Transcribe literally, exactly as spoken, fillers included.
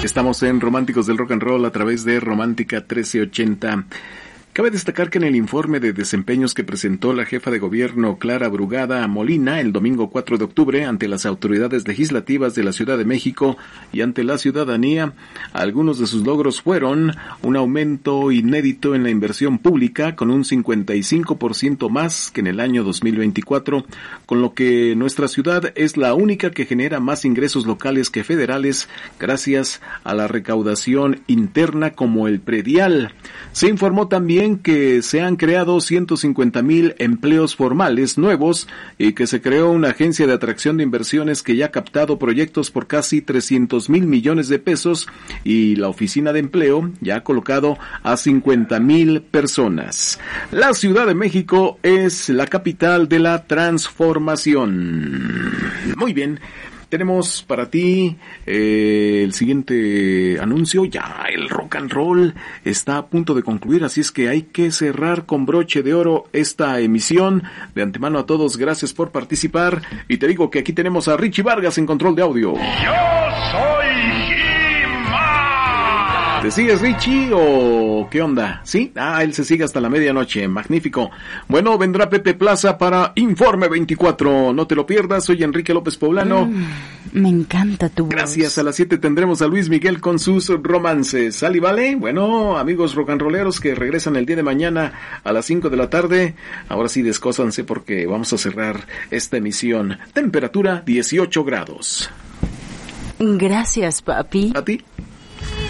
Estamos en Románticos del Rock and Roll a través de Romántica trece ochenta. Cabe destacar que en el informe de desempeños que presentó la jefa de gobierno Clara Brugada Molina el domingo cuatro de octubre ante las autoridades legislativas de la Ciudad de México y ante la ciudadanía, algunos de sus logros fueron un aumento inédito en la inversión pública con un cincuenta y cinco por ciento más que en el año dos mil veinticuatro, con lo que nuestra ciudad es la única que genera más ingresos locales que federales gracias a la recaudación interna como el predial. Se informó también que se han creado ciento cincuenta mil empleos formales nuevos y que se creó una agencia de atracción de inversiones que ya ha captado proyectos por casi trescientos mil millones de pesos y la oficina de empleo ya ha colocado a cincuenta mil personas. La Ciudad de México es la capital de la transformación. Muy bien. Tenemos para ti eh, el siguiente anuncio. Ya el rock and roll está a punto de concluir, así es que hay que cerrar con broche de oro esta emisión. De antemano a todos, gracias por participar. Y te digo que aquí tenemos a Richie Vargas en control de audio. Yo soy He-Man. ¿Te sigues, Richie, o qué onda? ¿Sí? Ah, él se sigue hasta la medianoche. Magnífico. Bueno, vendrá Pepe Plaza para Informe veinticuatro. No te lo pierdas. Soy Enrique López Poblano. Mm, me encanta tu voz. Gracias. A las siete tendremos a Luis Miguel con sus romances. ¿Sale y vale? Bueno, amigos rock and rolleros que regresan el día de mañana a las cinco de la tarde. Ahora sí, descósanse porque vamos a cerrar esta emisión. Temperatura dieciocho grados. Gracias, papi. ¿A ti?